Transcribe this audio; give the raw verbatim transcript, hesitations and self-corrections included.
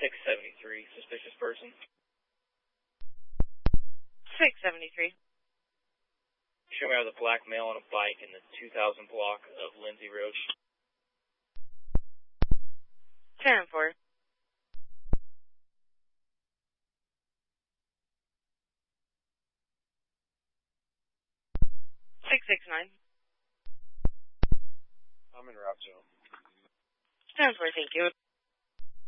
six seventy-three, suspicious person. six seventy-three. Show me out the black male on a bike in the two thousand block of Lindsay Road. ten four. six six nine. I'm in route to him. ten four, thank you.